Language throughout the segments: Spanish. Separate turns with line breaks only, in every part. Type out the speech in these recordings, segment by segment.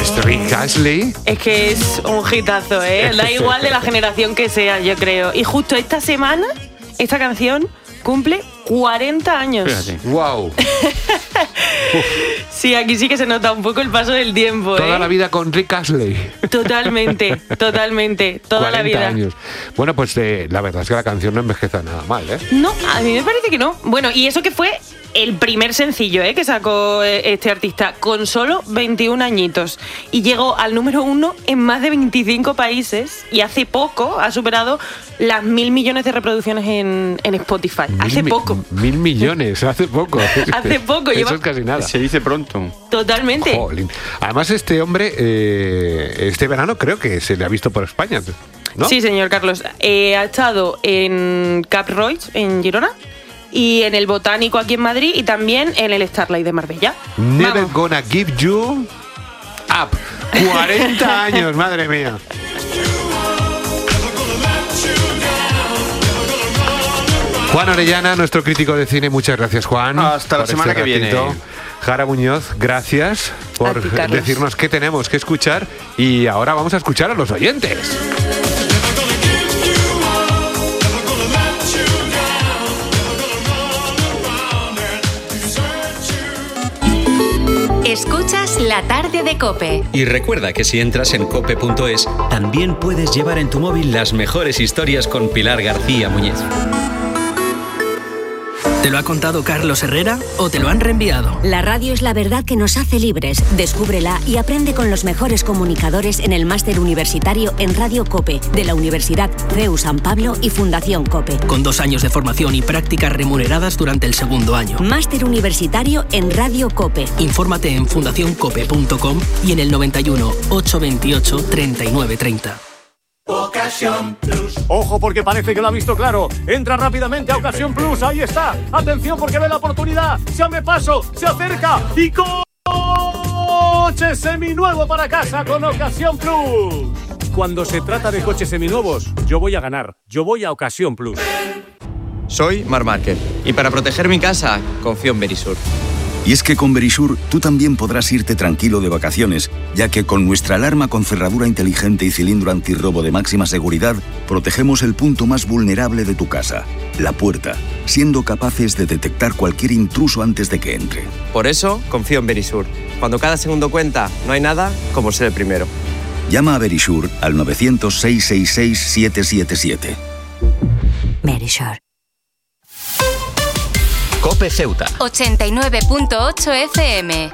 Pues Rick Astley.
Es que es un hitazo, da igual de la generación que sea, yo creo. Y justo esta semana, esta canción cumple 40 años.
Fíjate. Wow.
Sí, aquí sí que se nota un poco el paso del tiempo.
Toda la vida con Rick Astley.
Totalmente, toda la vida.
40 años. Bueno, pues la verdad es que la canción no envejece nada mal, ¿eh?
No, a mí me parece que no. Bueno, y eso que fue el primer sencillo que sacó este artista con solo 21 añitos y llegó al número 1 en más de 25 países y hace poco ha superado las 1.000 millones de reproducciones en Spotify. Hace poco.
1.000 millones, hace poco.
Hace poco.
Eso es casi nada.
Se dice pronto.
Totalmente.
Jolín. Además, este hombre, este verano creo que se le ha visto por España, ¿no?
Sí, señor Carlos. Ha estado en Cap Roig, en Girona, y en el Botánico aquí en Madrid y también en el Starlight de Marbella.
Never gonna give you up. 40 años, madre mía. Juan Orellana, nuestro crítico de cine, muchas gracias, Juan.
Hasta la semana que viene.
Jara Muñoz, gracias por decirnos qué tenemos que escuchar y ahora vamos a escuchar a los oyentes.
Escuchas La Tarde de COPE.
Y recuerda que si entras en cope.es, también puedes llevar en tu móvil las mejores historias con Pilar García Muñiz.
¿Te lo ha contado Carlos Herrera o te lo han reenviado?
La radio es la verdad que nos hace libres. Descúbrela y aprende con los mejores comunicadores en el máster universitario en Radio COPE de la Universidad CEU San Pablo y Fundación COPE.
Con 2 años de formación y prácticas remuneradas durante el segundo año.
Máster universitario en Radio COPE.
Infórmate en fundacioncope.com y en el 91 828 3930.
Ocasión Plus. Ojo porque parece que lo ha visto claro. Entra rápidamente a Ocasión Plus. Ahí está. Atención porque ve la oportunidad. Se abre paso, se acerca y coche seminuevo para casa con Ocasión Plus. Cuando se trata de coches seminuevos, yo voy a ganar. Yo voy a Ocasión Plus.
Soy Marc Márquez y para proteger mi casa confío en Verisur.
Y es que con Verisur tú también podrás irte tranquilo de vacaciones, ya que con nuestra alarma con cerradura inteligente y cilindro antirrobo de máxima seguridad, protegemos el punto más vulnerable de tu casa, la puerta, siendo capaces de detectar cualquier intruso antes de que entre.
Por eso confío en Verisur. Cuando cada segundo cuenta, no hay nada como ser el primero.
Llama a Verisur al 900-666-777.
Verisur.
COPE Ceuta
89.8 FM.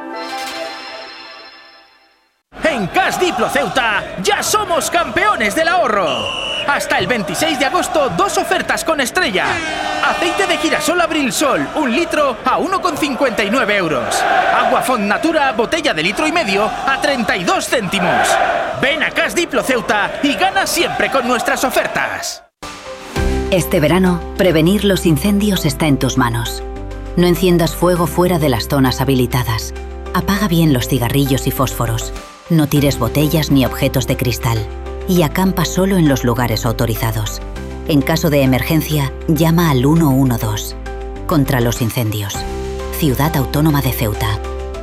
En Cash Diplo Ceuta ya somos campeones del ahorro. Hasta el 26 de agosto 2 ofertas con estrella. Aceite de girasol Abril Sol, 1 litro a 1,59 euros. Agua Font Natura, botella de 1,5 litros a 32 céntimos. Ven a Cash Diplo Ceuta y gana siempre con nuestras ofertas.
Este verano, prevenir los incendios está en tus manos. No enciendas fuego fuera de las zonas habilitadas. Apaga bien los cigarrillos y fósforos. No tires botellas ni objetos de cristal. Y acampa solo en los lugares autorizados. En caso de emergencia, llama al 112. Contra los incendios. Ciudad Autónoma de Ceuta.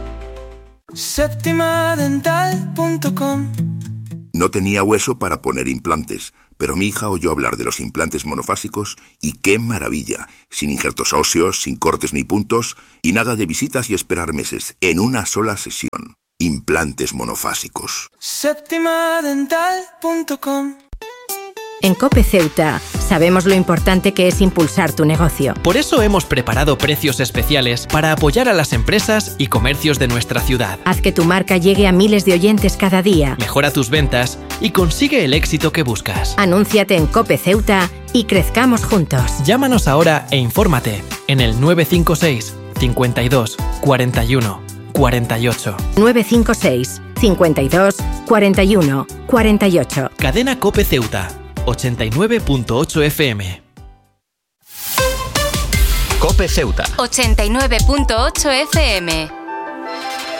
Septimadental.com. No tenía hueso para poner implantes, pero mi hija oyó hablar de los implantes monofásicos y ¡qué maravilla! Sin injertos óseos, sin cortes ni puntos y nada de visitas y esperar meses, en una sola sesión. Implantes monofásicos.
Septimadental.com. En COPE Ceuta sabemos lo importante que es impulsar tu negocio.
Por eso hemos preparado precios especiales para apoyar a las empresas y comercios de nuestra ciudad.
Haz que tu marca llegue a miles de oyentes cada día.
Mejora tus ventas y consigue el éxito que buscas.
Anúnciate en COPE Ceuta y crezcamos juntos.
Llámanos ahora e infórmate en el 956 52 41 48.
956 52 41 48.
Cadena COPE Ceuta 89.8 FM.
COPE Ceuta
89.8 FM.